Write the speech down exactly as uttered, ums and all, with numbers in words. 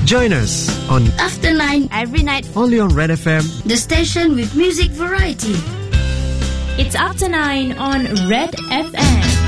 Join us on After Nine every night, only on Red F M, the station with music variety. It's After Nine on Red F M.